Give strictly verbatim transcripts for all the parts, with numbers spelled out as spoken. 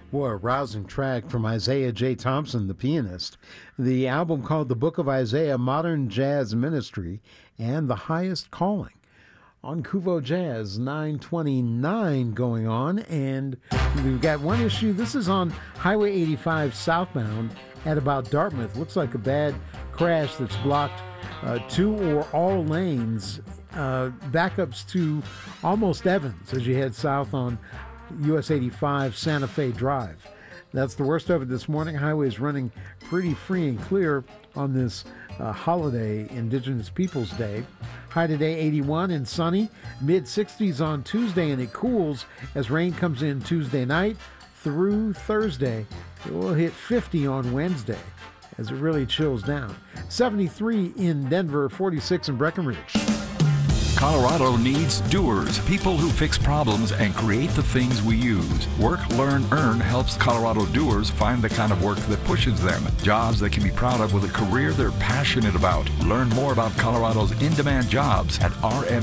Boy, a rousing track from Isaiah J. Thompson, the pianist. The album called The Book of Isaiah, Modern Jazz Ministry, and The Highest Calling. On Kuvo Jazz, nine twenty-nine going on, and we've got one issue. This is on Highway eighty-five southbound at about Dartmouth. Looks like a bad crash that's blocked uh, two or all lanes, uh, backups to almost Evans as you head south on U S eighty-five Santa Fe Drive. That's the worst of it this morning. Highway is running pretty free and clear on this uh, holiday, Indigenous Peoples Day. High today, eighty-one and sunny. mid sixties on Tuesday, and it cools as rain comes in Tuesday night through Thursday. It will hit fifty on Wednesday as it really chills down. seventy-three in Denver, forty-six in Breckenridge. Colorado needs doers, people who fix problems and create the things we use. Work, Learn, Earn helps Colorado doers find the kind of work that pushes them. Jobs they can be proud of with a career they're passionate about. Learn more about Colorado's in-demand jobs at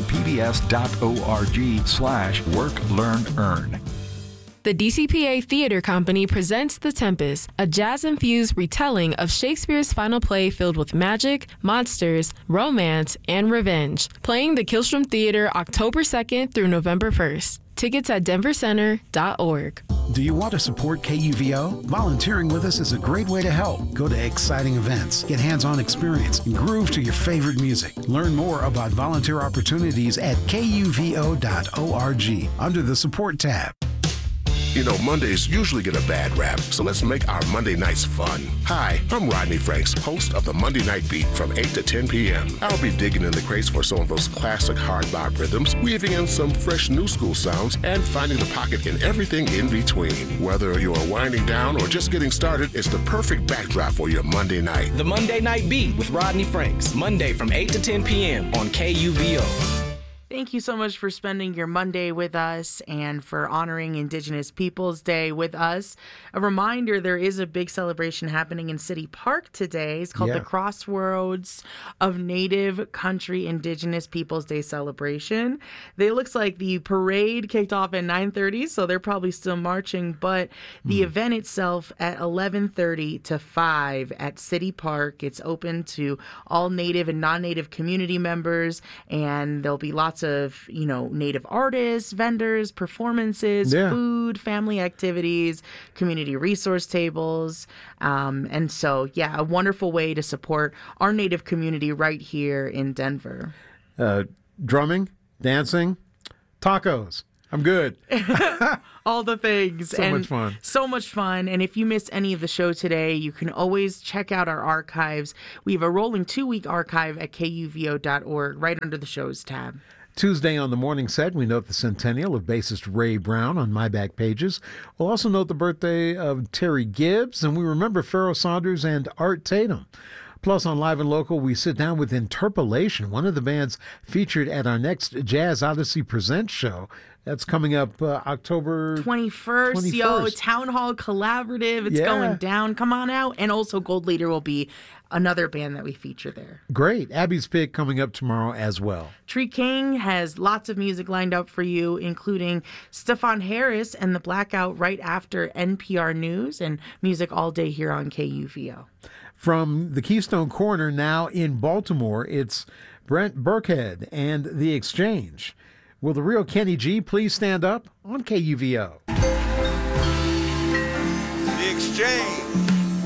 rmpbs.org slash work, learn, earn. The D C P A Theater Company presents The Tempest, a jazz-infused retelling of Shakespeare's final play filled with magic, monsters, romance, and revenge. Playing the Killstrom Theater October second through November first. Tickets at denver center dot org. Do you want to support K U V O? Volunteering with us is a great way to help. Go to exciting events, get hands-on experience, and groove to your favorite music. Learn more about volunteer opportunities at k u v o dot org under the Support tab. You know, Mondays usually get a bad rap, so let's make our Monday nights fun. Hi, I'm Rodney Franks, host of the Monday Night Beat from eight to ten p.m. I'll be digging in the crates for some of those classic hard bop rhythms, weaving in some fresh new school sounds, and finding the pocket in everything in between. Whether you're winding down or just getting started, it's the perfect backdrop for your Monday night. The Monday Night Beat with Rodney Franks, Monday from eight to ten p.m. on K U V O. Thank you so much for spending your Monday with us and for honoring Indigenous Peoples Day with us. A reminder, there is a big celebration happening in City Park today. It's called Yeah. the Crossroads of Native Country Indigenous Peoples Day celebration. It looks like the parade kicked off at nine thirty, so they're probably still marching, but the mm. event itself at eleven thirty to five at City Park. It's open to all Native and non-Native community members, and there'll be lots of, you know, Native artists, vendors, performances, Yeah. food, family activities, community resource tables. Um, and so, yeah, a wonderful way to support our Native community right here in Denver. Uh, drumming, dancing, tacos. I'm good. All the things. So and much fun. So much fun. And if you missed any of the show today, you can always check out our archives. We have a rolling two-week archive at k u v o dot org right under the shows tab. Tuesday on the morning set, we note the centennial of bassist Ray Brown on My Back Pages. We'll also note the birthday of Terry Gibbs, and we remember Pharoah Saunders and Art Tatum. Plus, on Live and Local, we sit down with Interpolation, one of the bands featured at our next Jazz Odyssey Presents show. That's coming up uh, October twenty-first, twenty-first. Yo, Town Hall Collaborative. It's Yeah. going down. Come on out. And also Gold Leader will be another band that we feature there. Great. Abby's Pick coming up tomorrow as well. Tree King has lots of music lined up for you, including Stefan Harris and the Blackout right after N P R News, and music all day here on K U V O. From the Keystone Corner now in Baltimore, it's Brent Burkhead and The Exchange. Will the real Kenny G please stand up on K U V O? The Exchange.